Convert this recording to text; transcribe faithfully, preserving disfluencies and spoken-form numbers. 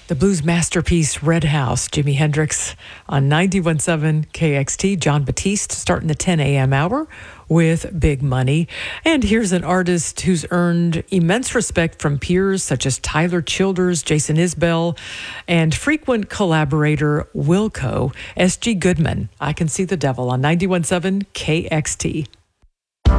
The blues masterpiece Red House, Jimi Hendrix on ninety-one point seven K X T. Jon Batiste starting the ten a.m. hour with Big Money. And here's an artist who's earned immense respect from peers such as Tyler Childers, Jason Isbell, and frequent collaborator Wilco, S G Goodman. I Can See the Devil on ninety-one point seven K X T.